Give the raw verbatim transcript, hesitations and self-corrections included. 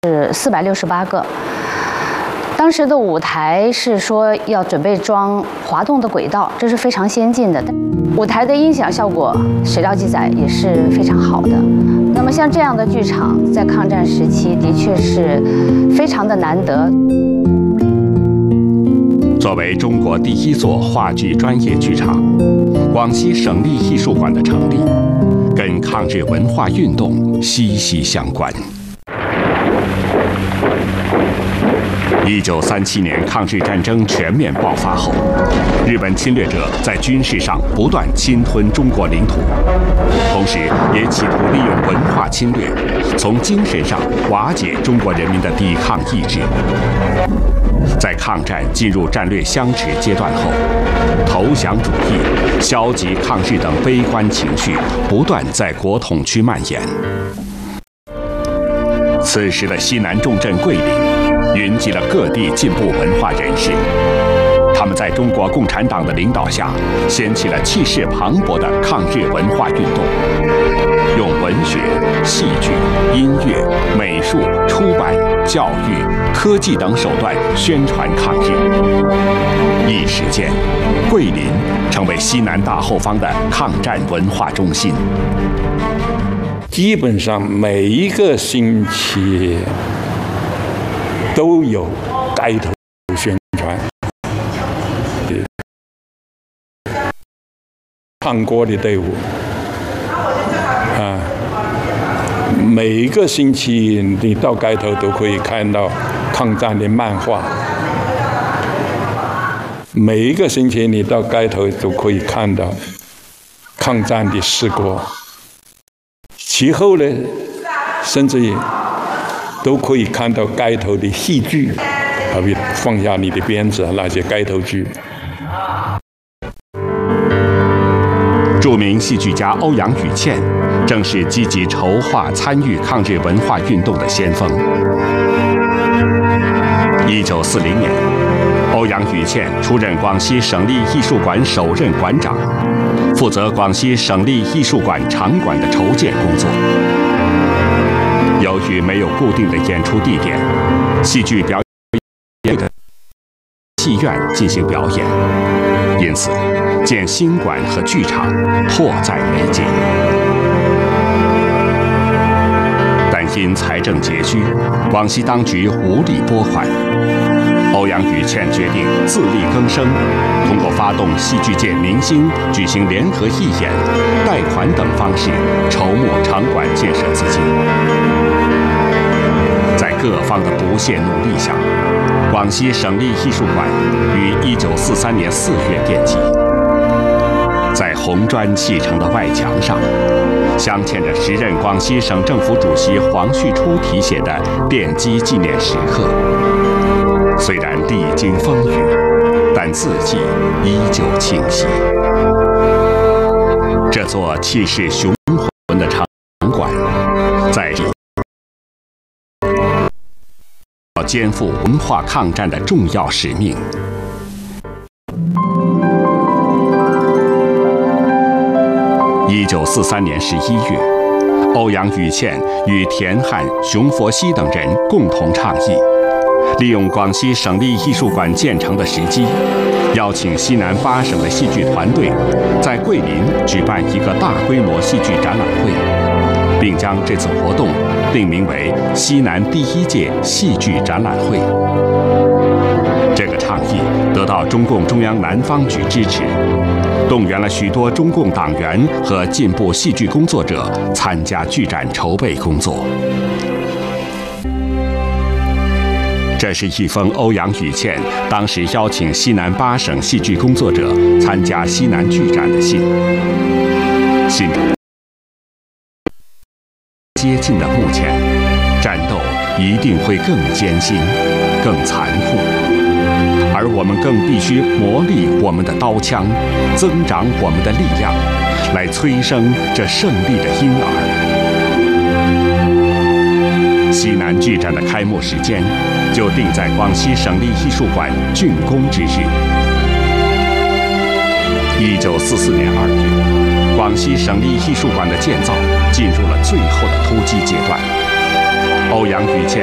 是四百六十八个。当时的舞台是说要准备装滑动的轨道，这是非常先进的。舞台的音响效果，史料记载也是非常好的。那么像这样的剧场，在抗战时期的确是非常的难得。 作为中国第一座话剧专业剧场，广西省立艺术馆的成立，跟抗日文化运动息息相关。一九三七年抗日战争全面爆发后，日本侵略者在军事上不断侵吞中国领土，同时也企图利用文化侵略，从精神上瓦解中国人民的抵抗意志。在抗战进入战略相持阶段后，投降主义、消极抗日等悲观情绪不断在国统区蔓延。此时的西南重镇桂林，云集了各地进步文化人士，他们在中国共产党的领导下，掀起了气势磅礴的抗日文化运动，用文学、戏剧、音乐、美术、出版、教育、科技等手段宣传抗日。一时间，桂林成为西南大后方的抗战文化中心。 基本上每一个星期都有街头宣传，抗国的队伍啊，每一个星期你到街头都可以看到抗战的漫画，每一个星期你到街头都可以看到抗战的事故。其后呢，甚至都可以看到街头的戏剧，好比放下你的鞭子那些街头剧。 著名戏剧家欧阳予倩，正是积极筹划参与抗日文化运动的先锋。一九四零年，欧阳予倩出任广西省立艺术馆首任馆长，负责广西省立艺术馆场馆的筹建工作。由于没有固定的演出地点，戏剧表演的戏院进行表演，因此建新馆和剧场迫在眉睫。但因财政拮据，广西当局无力拨款，欧阳予倩决定自力更生，通过发动戏剧界明星举行联合义演、贷款等方式筹募场馆建设资金。在各方的不懈努力下，广西省立艺术馆于一九四三年四月奠基。在红砖砌成的外墙上，镶嵌着时任广西省政府主席黄旭初题写的奠基纪念石刻。虽然历经风雨，但字迹依旧清晰。这座气势雄浑的场馆，在要肩负文化抗战的重要使命。一九四三年十一月，欧阳予倩与田汉、熊佛熙等人共同倡议，利用广西省立艺术馆建成的时机，邀请西南八省的戏剧团队在桂林举办一个大规模戏剧展览会，并将这次活动定名为西南第一届戏剧展览会。这个倡议得到中共中央南方局支持，动员了许多中共党员和进步戏剧工作者参加剧展筹备工作。这是一封欧阳予倩当时邀请西南八省戏剧工作者参加西南剧展的信。信接近的目前，战斗一定会更艰辛、更残酷，而我们更必须磨砺我们的刀枪，增长我们的力量，来催生这胜利的婴儿。西南剧展的开幕时间就定在广西省立艺术馆竣工之日。一九四四年二月，广西省立艺术馆的建造进入了最后的突击阶段。欧阳予倩